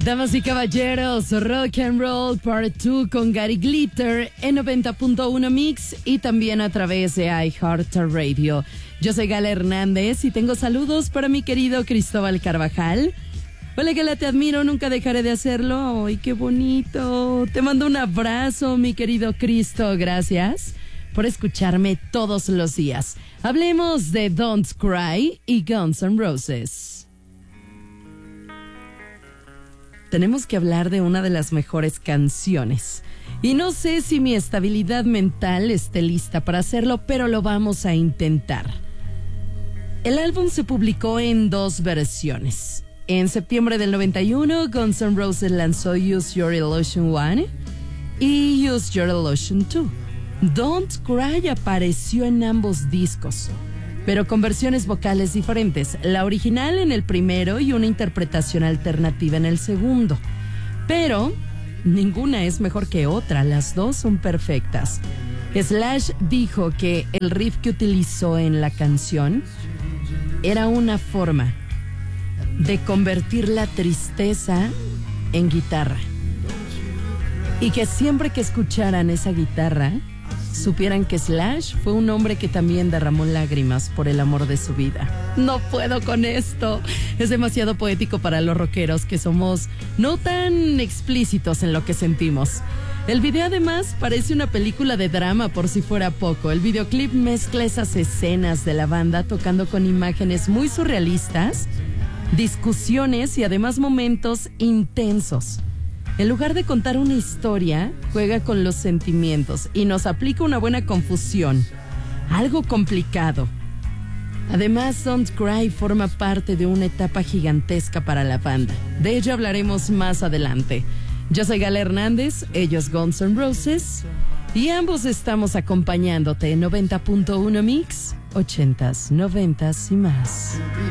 Damas y caballeros, Rock and Roll Part 2 con Gary Glitter en 90.1 Mix y también a través de iHeartRadio. Yo soy Gala Hernández y tengo saludos para mi querido Cristóbal Carvajal. Hola Gala, te admiro, nunca dejaré de hacerlo. ¡Ay, qué bonito! Te mando un abrazo, mi querido Cristo, gracias por escucharme todos los días. Hablemos de Don't Cry y Guns N' Roses. Tenemos que hablar de una de las mejores canciones. Y no sé si mi estabilidad mental esté lista para hacerlo, pero lo vamos a intentar. El álbum se publicó en dos versiones. En septiembre del 91, Guns N' Roses lanzó Use Your Illusion 1 y Use Your Illusion 2. Don't Cry apareció en ambos discos, pero con versiones vocales diferentes, la original en el primero y una interpretación alternativa en el segundo. Pero ninguna es mejor que otra, las dos son perfectas. Slash dijo que el riff que utilizó en la canción era una forma de convertir la tristeza en guitarra. Y que siempre que escucharan esa guitarra, supieran que Slash fue un hombre que también derramó lágrimas por el amor de su vida. No puedo con esto. Es demasiado poético para los rockeros que somos no tan explícitos en lo que sentimos. El video además parece una película de drama por si fuera poco. El videoclip mezcla esas escenas de la banda tocando con imágenes muy surrealistas, discusiones y además momentos intensos. En lugar de contar una historia, juega con los sentimientos y nos aplica una buena confusión, algo complicado. Además, Don't Cry forma parte de una etapa gigantesca para la banda. De ello hablaremos más adelante. Yo soy Gala Hernández, ellos Guns N' Roses, y ambos estamos acompañándote en 90.1 Mix, 80s, 90s y más.